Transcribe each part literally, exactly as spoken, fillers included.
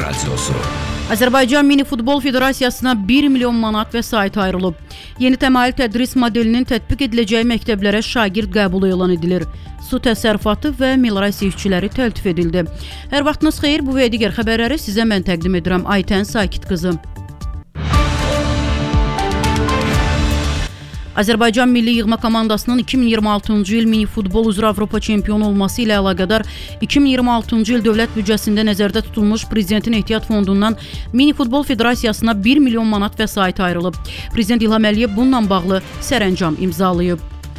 Radiosu. Azərbaycan Mini Futbol Federasiyasına bir milyon manat vəsait ayrılıb. Yeni təmayül tədris modelinin tətbiq ediləcəyi məktəblərə şagird qəbulu elan edilir. Su təsərrüfatı və melorasiya işçiləri təltif edildi. Hər vaxtınız xeyir, bu və digər xəbərləri sizə mən təqdim edirəm. Aytən Sakit qızı. Azərbaycan Milli Yığma komandasının iki min iyirmi altıncı il mini futbol üzrə Avropa çempionu olması ilə əlaqədar iki min iyirmi altıncı il dövlət büdcəsində nəzərdə tutulmuş Prezidentin Ehtiyat Fondundan Mini Futbol Federasiyasına bir milyon manat vəsait ayrılıb. Prezident İlham Əliyev bununla bağlı sərəncam imzalayıb.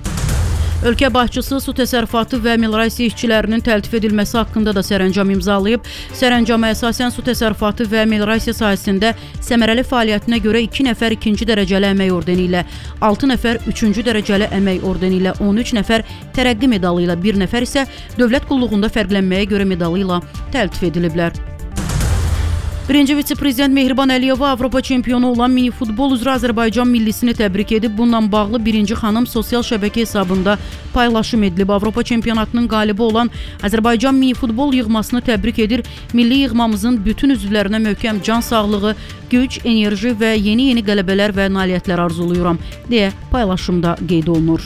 Ölkə başçısı su təsərrüfatı və melorasiya işçilərinin təltif edilməsi haqqında da sərəncam imzalayıb. Sərəncama əsasən su təsərrüfatı və melorasiya sahəsində səmərəli fəaliyyətinə görə iki nəfər ikinci dərəcəli əmək ordeni ilə, altı nəfər üçüncü dərəcəli əmək ordeni ilə, on üç nəfər tərəqqi medalı ilə, bir nəfər isə dövlət qulluğunda fərqlənməyə görə medalı ilə təltif ediliblər. Birinci vitse-prezident Mehriban Əliyeva Avropa çempionu olan mini futbol üzrə Azərbaycan millisini təbrik edib. Bununla bağlı birinci xanım sosial şəbəkə hesabında paylaşım edilib. Avropa çempionatının qalibi olan Azərbaycan mini futbol yığmasını təbrik edir. Milli yığmamızın bütün üzvlərinə möhkəm can sağlığı, güc, enerji və yeni-yeni qələbələr və nailiyyətlər arzuluyuram, deyə paylaşımda qeyd olunur.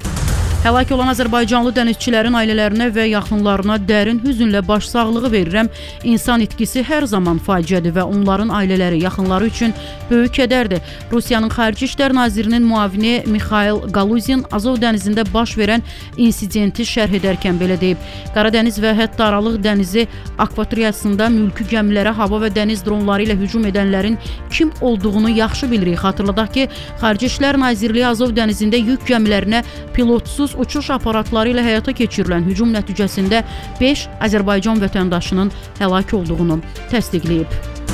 Həlak olan Azərbaycanlı dənizçilərin ailələrinə və yaxınlarına dərin hüzünlə başsağlığı verirəm. İnsan itkisi hər zaman faciədir və onların ailələri, yaxınları üçün böyük kədərdir. Rusiyanın Xarici İşlər Nazirinin müavini Mikhail Galuzin Azov dənizində baş verən insidenti şərh edərkən belə deyib. Qaradəniz və hətta Aralıq dənizi akvatoriyasında mülki gəmilərə hava və dəniz dronları ilə hücum edənlərin kim olduğunu yaxşı bilirik. Xatırladaq ki, Xarici İşlər Nazirliyi Azov dənizində yük gəmilərinə pilotsuz uçuş aparatları ilə həyata keçirilən hücum nəticəsində beş Azərbaycan vətəndaşının həlak olduğunu təsdiqləyib.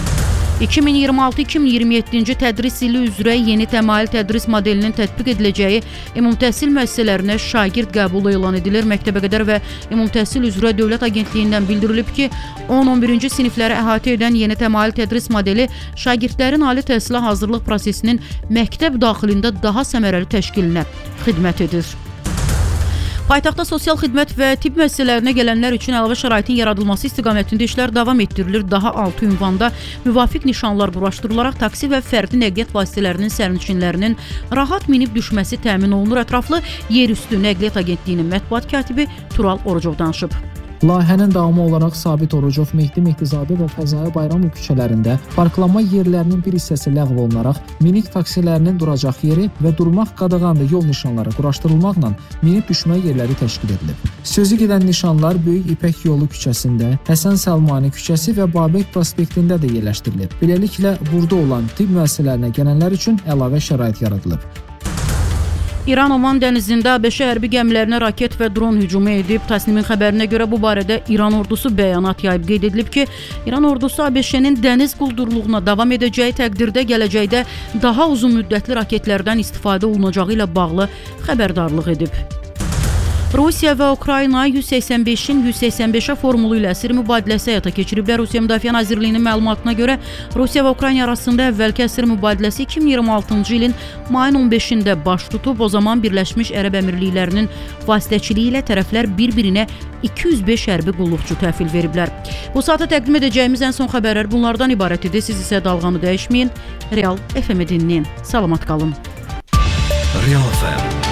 iki min iyirmi altı iki min iyirmi yeddinci tədris ili üzrə yeni təmayül tədris modelinin tətbiq ediləcəyi ümumi təhsil müəssisələrinə şagird qəbulu elan edilir. Məktəbəqədər və ümumi təhsil üzrə Dövlət Agentliyindən bildirilib ki, on on birinci sinifləri əhatə edən yeni təmayül tədris modeli şagirdlərin ali təhsilə hazırlıq prosesinin məktəb daxilində daha səmərəli təşkilinə xidmət edir. Paytaxtda sosial xidmət və tibb müəssisələrinə gələnlər üçün əlavə şəraitin yaradılması istiqamətində işlər davam etdirilir. Daha altı ünvanda müvafiq nişanlar quraşdırılaraq taksi və fərdi nəqliyyat vasitələrinin sərnişinlərinin rahat minib düşməsi təmin olunur. Ətraflı Yerüstü Nəqliyyat Agentliyinin mətbuat katibi Tural Orucov danışıb. Layihənin davamı olaraq Sabit Orucov, Mehdi Mehdizadə və Fəzai Bayramov küçələrində parklanma yerlərinin bir hissəsi ləğv olunaraq minik taksilərinin duracaq yeri və durmaq qadağanlı yol nişanları quraşdırılmaqla minib düşmə yerləri təşkil edilib. Sözü gedən nişanlar Böyük İpək Yolu küçəsində, Həsən Səlmani küçəsi və Babək prospektində də yerləşdirilib. Beləliklə, burada olan tibb müəssisələrinə gələnlər üçün əlavə şərait yaradılıb. İran Oman dənizində ABŞ hərbi gəmilərinə raket və dron hücumu edib. Təsnimin xəbərinə görə bu barədə İran ordusu bəyanat yayıb. Qeyd edilib ki, İran ordusu ABŞ-nin dəniz quldurluğuna davam edəcəyi təqdirdə gələcəkdə daha uzun müddətli raketlərdən istifadə olunacağı ilə bağlı xəbərdarlıq edib. Rusiya və Ukrayna yüz səksən beşin yüz səksən beşə formulu ilə əsir mübadiləsi həyata keçiriblər. Rusiya Müdafiə Nazirliyinin məlumatına görə Rusiya və Ukrayna arasında əvvəlki əsir mübadiləsi iki min iyirmi altıncı ilin mayın on beşində baş tutub. O zaman Birləşmiş Ərəb Əmirliklərinin vasitəçiliyi ilə tərəflər bir-birinə iki yüz beş hərbi qulluqçu təhvil veriblər. Bu saata təqdim edəcəyimiz ən son xəbərlər bunlardan ibarət idi. Siz isə dalğanı dəyişməyin. Real F M-i dinləyin. Salamat qalın. Real F M